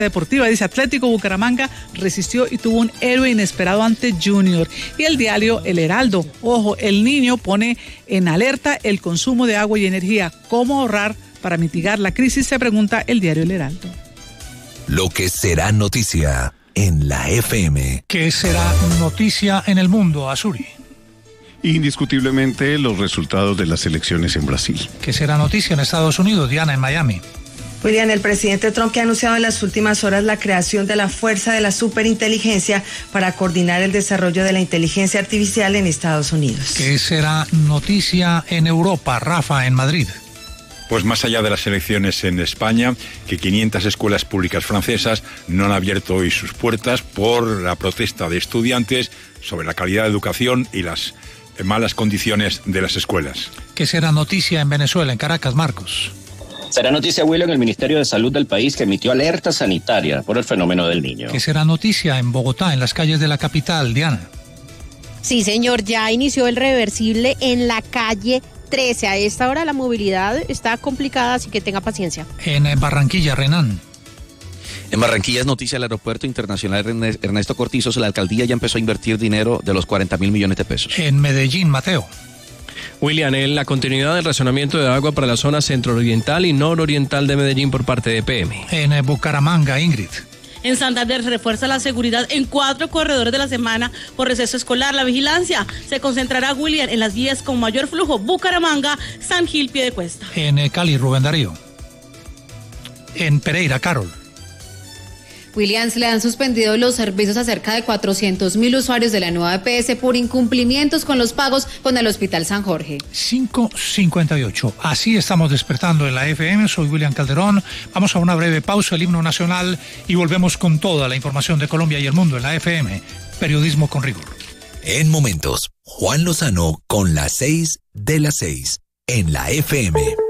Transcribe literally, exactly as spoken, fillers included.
deportiva, dice Atlético Bucaramanga resistió y tuvo un héroe inesperado ante Junior. Y el diario El Heraldo, ojo, el niño pone en alerta el consumo de agua y energía. ¿Cómo ahorrar para mitigar la crisis? Se pregunta el diario El Heraldo. Lo que será noticia en la F M. ¿Qué será noticia en el mundo, Azuri? Indiscutiblemente los resultados de las elecciones en Brasil. ¿Qué será noticia en Estados Unidos, Diana, en Miami? William, el presidente Trump que ha anunciado en las últimas horas la creación de la Fuerza de la Superinteligencia para coordinar el desarrollo de la inteligencia artificial en Estados Unidos. ¿Qué será noticia en Europa, Rafa, en Madrid? Pues más allá de las elecciones en España, que quinientas escuelas públicas francesas no han abierto hoy sus puertas por la protesta de estudiantes sobre la calidad de educación y las malas condiciones de las escuelas. ¿Qué será noticia en Venezuela, en Caracas, Marcos? Será noticia, William, en el Ministerio de Salud del país que emitió alerta sanitaria por el fenómeno del niño. ¿Qué será noticia en Bogotá, en las calles de la capital, Diana? Sí, señor, ya inició el reversible en la calle trece. A esta hora la movilidad está complicada, así que tenga paciencia. En Barranquilla, Renan. En Barranquilla es noticia el Aeropuerto Internacional Ernesto Cortizos. La alcaldía ya empezó a invertir dinero de los cuarenta mil millones de pesos. En Medellín, Mateo. William, en la continuidad del racionamiento de agua para la zona centro-oriental y nororiental de Medellín por parte de P M. En Bucaramanga, Ingrid. En Santander se refuerza la seguridad en cuatro corredores de la semana por receso escolar. La vigilancia se concentrará, William, en las vías con mayor flujo: Bucaramanga, San Gil, Piedecuesta. En Cali, Rubén Darío. En Pereira, Carol. Williams, le han suspendido los servicios a cerca de cuatrocientos mil usuarios de la nueva E P S por incumplimientos con los pagos con el Hospital San Jorge. cinco cincuenta y ocho. Así estamos despertando en la F M. Soy William Calderón. Vamos a una breve pausa, el himno nacional, y volvemos con toda la información de Colombia y el mundo en la F M. Periodismo con rigor. En momentos, Juan Lozano con las seis de las seis en la F M.